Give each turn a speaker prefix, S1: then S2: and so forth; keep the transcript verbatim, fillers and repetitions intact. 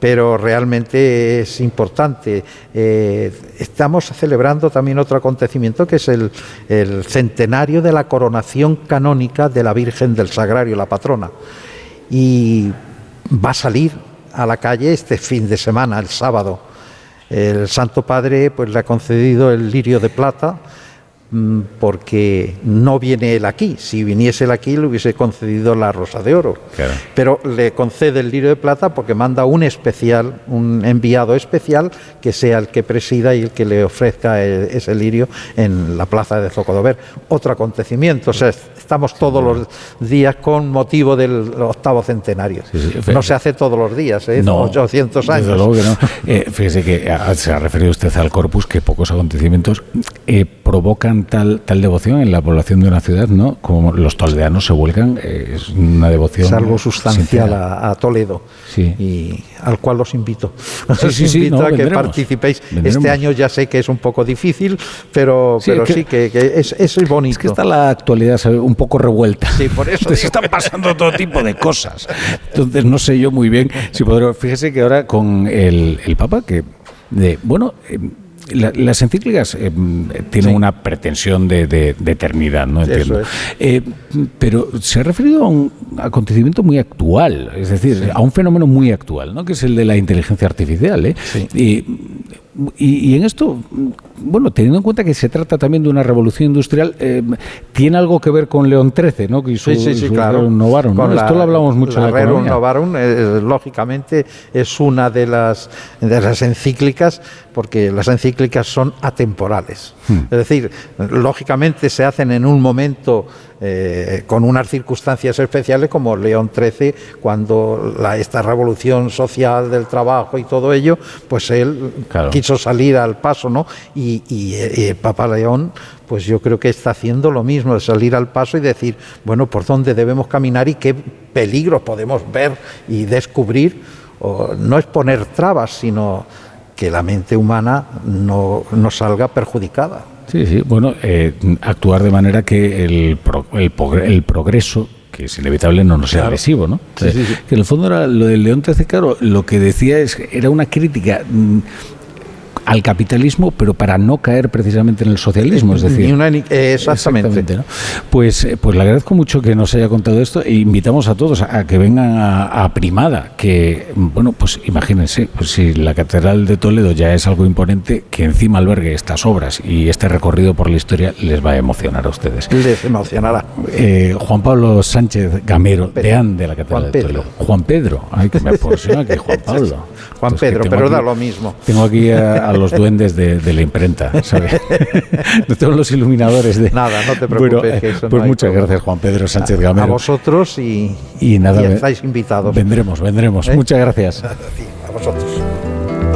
S1: pero realmente es importante. Eh, estamos celebrando también otro acontecimiento que es el, el centenario de la coronación canónica de la Virgen del Sagrario, la patrona, y va a salir a la calle este fin de semana, el sábado. El Santo Padre pues le ha concedido el lirio de plata, porque no viene él aquí. Si viniese él aquí le hubiese concedido la rosa de oro, claro. Pero le concede el lirio de plata porque manda un especial, un enviado especial que sea el que presida y el que le ofrezca ese lirio en la plaza de Zocodover. Otro acontecimiento, o sea, estamos todos los días con motivo del octavo centenario. Sí, sí, no se hace todos los días, ¿eh? No, ochocientos años.
S2: Desde luego que no. Eh, fíjese que a, se ha referido usted al Corpus, que pocos acontecimientos eh, provocan Tal, tal devoción en la población de una ciudad, ¿no? Como los toledanos se vuelcan, eh, es una devoción.
S1: Es algo sustancial a, a Toledo, sí. Y al cual los invito.
S2: Sí,
S1: os
S2: sí, sí,
S1: invito
S2: no,
S1: a que
S2: vendremos,
S1: participéis.
S2: vendremos.
S1: Este año ya sé que es un poco difícil, pero sí, pero que, sí que, que es, es bonito.
S2: Es que está la actualidad, ¿sabe? Un poco revuelta.
S1: Sí, por eso
S2: se están pasando todo tipo de cosas. Entonces no sé yo muy bien si podré. Fíjese que ahora con el, el Papa, que de, bueno. Eh, La, las encíclicas eh, tienen sí. una pretensión de, de, de eternidad, ¿no? Entiendo.
S1: Es.
S2: Eh, pero se ha referido a un acontecimiento muy actual, es decir, sí. a un fenómeno muy actual, ¿no? Que es el de la inteligencia artificial, ¿eh?
S1: Sí.
S2: Y, y, y en esto, bueno, teniendo en cuenta que se trata también de una revolución industrial, eh, tiene algo que ver con León trece, ¿no? Que su,
S1: sí, sí, sí,
S2: su
S1: claro.
S2: Novarum, ¿no?
S1: La,
S2: Esto lo hablamos mucho
S1: la
S2: en la
S1: Rerum Novarum, eh, lógicamente, es una de las, de las encíclicas, porque las encíclicas son atemporales. Hmm. Es decir, lógicamente se hacen en un momento eh, con unas circunstancias especiales, como León trece, cuando la, esta revolución social del trabajo y todo ello, pues él claro. quiso salir al paso, ¿no? Y, y, y el Papa León, pues yo creo que está haciendo lo mismo, de salir al paso y decir, bueno, por dónde debemos caminar y qué peligros podemos ver y descubrir. O, no es poner trabas, sino que la mente humana no, no salga perjudicada.
S2: Sí, sí, bueno, eh, actuar de manera que el, pro, el, el progreso, que es inevitable, no nos sea claro. lesivo, ¿no?
S1: Sí, sí, sí.
S2: Que en el fondo era lo del León trece, claro, lo que decía es que era una crítica mmm, al capitalismo, pero para no caer precisamente en el socialismo, es decir,
S1: una, eh, exactamente,
S2: exactamente ¿no? pues, pues le agradezco mucho que nos haya contado esto e invitamos a todos a, a que vengan a, a Primada, que bueno, pues imagínense, pues si la Catedral de Toledo ya es algo imponente, que encima albergue estas obras y este recorrido por la historia les va a emocionar a ustedes.
S1: Les emocionará.
S2: Eh, Juan Pablo Sánchez Gamero, Pedro. deán de la Catedral
S1: Juan
S2: de Toledo.
S1: Pedro.
S2: Juan Pedro, ay, que me apasiona que Juan Pablo.
S1: Juan
S2: Entonces,
S1: Pedro, pero
S2: aquí,
S1: da lo mismo.
S2: Tengo aquí a, a los duendes de, de la imprenta, ¿sabes? No tengo los iluminadores de...
S1: Nada, no te preocupes.
S2: Bueno,
S1: que eso
S2: pues
S1: no
S2: muchas
S1: hay
S2: gracias, Juan Pedro Sánchez Gamero.
S1: A vosotros y,
S2: y, nada,
S1: y estáis invitados.
S2: Vendremos, vendremos.
S1: ¿Eh?
S2: Muchas gracias.
S1: A vosotros.